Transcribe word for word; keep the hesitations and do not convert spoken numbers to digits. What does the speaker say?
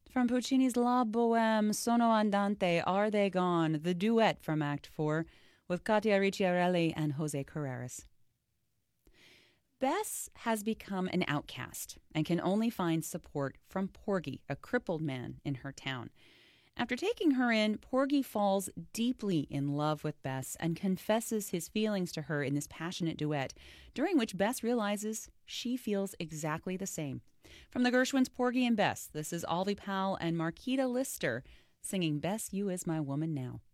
From Puccini's La Boheme, Sono Andante, Are They Gone, the duet from Act four with Katia Ricciarelli and Jose Carreras. Bess has become an outcast and can only find support from Porgy, a crippled man in her town. After taking her in, Porgy falls deeply in love with Bess and confesses his feelings to her in this passionate duet, during which Bess realizes she feels exactly the same. From the Gershwins' Porgy and Bess, this is Ollie Powell and Marquita Lister singing Bess, You Is My Woman Now.